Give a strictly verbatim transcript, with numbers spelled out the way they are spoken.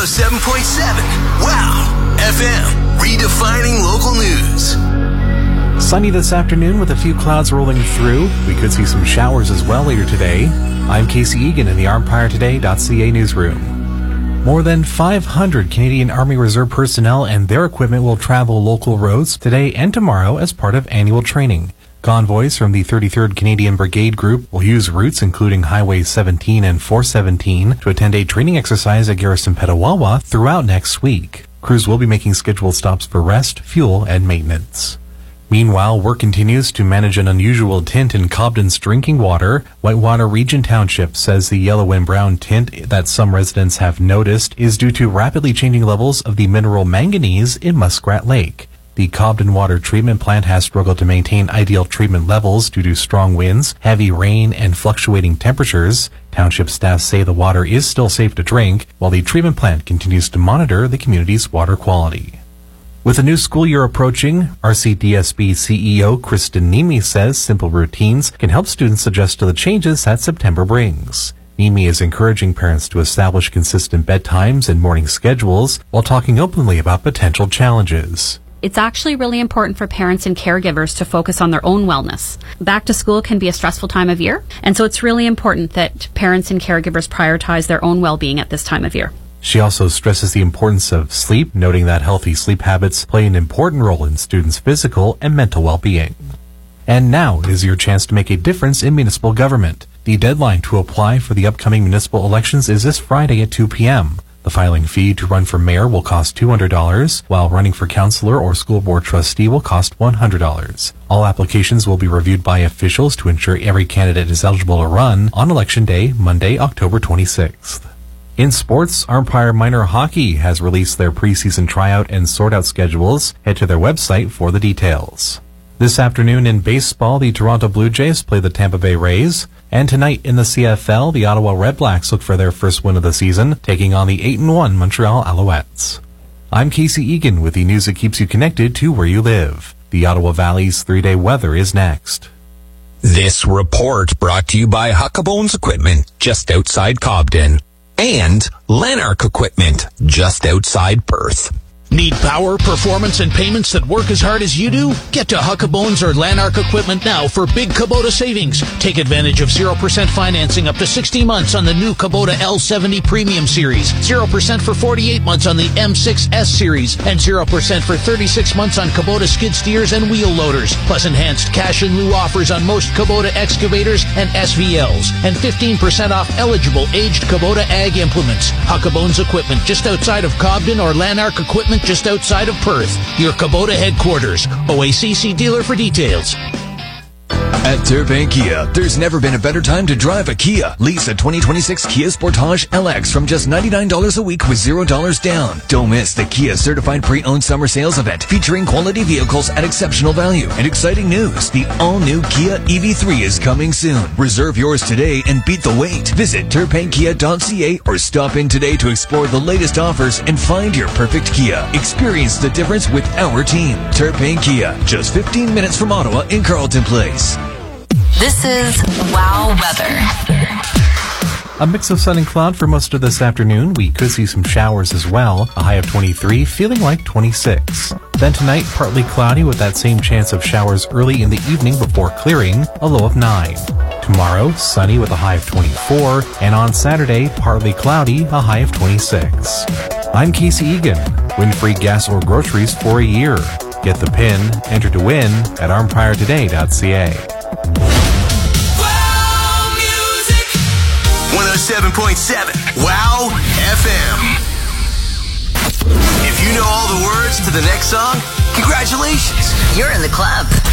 oh seven point seven. Wow F M, redefining local news. Sunny this afternoon with a few clouds rolling through. We could see some showers as well later today. I'm Casey Egan in the Empire Today dot C A newsroom. More than five hundred Canadian Army Reserve personnel and their equipment will travel local roads today and tomorrow as part of annual training. Convoys from the thirty-third Canadian Brigade Group will use routes including Highway seventeen and four seventeen to attend a training exercise at Garrison Petawawa throughout next week. Crews will be making scheduled stops for rest, fuel, and maintenance. Meanwhile, work continues to manage an unusual tint in Cobden's drinking water. Whitewater Region Township says the yellow and brown tint that some residents have noticed is due to rapidly changing levels of the mineral manganese in Muskrat Lake. The Cobden Water Treatment Plant has struggled to maintain ideal treatment levels due to strong winds, heavy rain, and fluctuating temperatures. Township staff say the water is still safe to drink, while the treatment plant continues to monitor the community's water quality. With the new school year approaching, R C D S B C E O Kristen Nemi says simple routines can help students adjust to the changes that September brings. Nemi is encouraging parents to establish consistent bedtimes and morning schedules while talking openly about potential challenges. It's actually really important for parents and caregivers to focus on their own wellness. Back to school can be a stressful time of year, and so it's really important that parents and caregivers prioritize their own well-being at this time of year. She also stresses the importance of sleep, noting that healthy sleep habits play an important role in students' physical and mental well-being. And now is your chance to make a difference in municipal government. The deadline to apply for the upcoming municipal elections is this Friday at two p.m. The filing fee to run for mayor will cost two hundred dollars, while running for councillor or school board trustee will cost one hundred dollars. All applications will be reviewed by officials to ensure every candidate is eligible to run on Election Day, Monday, October twenty-sixth. In sports, Empire Minor Hockey has released their preseason tryout and sort-out schedules. Head to their website for the details. This afternoon in baseball, the Toronto Blue Jays play the Tampa Bay Rays. And tonight in the C F L, the Ottawa Red Blacks look for their first win of the season, taking on the eight and one Montreal Alouettes. I'm Casey Egan with the news that keeps you connected to where you live. The Ottawa Valley's three-day weather is next. This report brought to you by Huckabones Equipment, just outside Cobden, and Lanark Equipment, just outside Perth. Need power, performance, and payments that work as hard as you do? Get to Huckabones or Lanark Equipment now for big Kubota savings. Take advantage of zero percent financing up to sixty months on the new Kubota L seventy Premium Series, zero percent for forty-eight months on the M six S Series, and zero percent for thirty-six months on Kubota skid steers and wheel loaders, plus enhanced cash in lieu offers on most Kubota excavators and S V Ls, and fifteen percent off eligible aged Kubota ag implements. Huckabones Equipment just outside of Cobden or Lanark Equipment just outside of Perth. Your Kubota headquarters. O A C C dealer for details. At Turpin Kia, there's never been a better time to drive a Kia. Lease a twenty twenty-six Kia Sportage L X from just ninety-nine dollars a week with zero dollars down. Don't miss the Kia Certified Pre-Owned Summer Sales Event featuring quality vehicles at exceptional value. And exciting news, the all-new Kia E V three is coming soon. Reserve yours today and beat the wait. Visit turpin kia dot c a or stop in today to explore the latest offers and find your perfect Kia. Experience the difference with our team. Turpin Kia, just fifteen minutes from Ottawa in Carleton Place. This is Wow Weather. A mix of sun and cloud for most of this afternoon. We could see some showers as well. A high of twenty-three, feeling like twenty-six. Then tonight, partly cloudy with that same chance of showers early in the evening before clearing, a low of nine. Tomorrow, sunny with a high of twenty-four. And on Saturday, partly cloudy, a high of twenty-six. I'm Casey Egan. Win free gas or groceries for a year. Get the pin, enter to win at empire today dot c a. one oh seven point seven Wow F M. If you know all the words to the next song, congratulations. You're in the club.